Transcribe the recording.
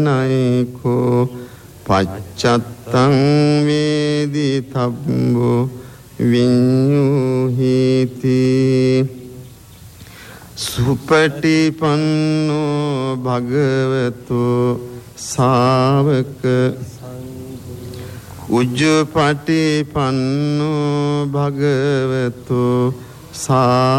නයිකෝ පච්චත්තං වේදි තබ්බෝ විඤ්ඤුහිති සුපටිපන්නෝ භගවතු ශාවක උජ්ජපටිපන්නෝ භගවතු ශාවක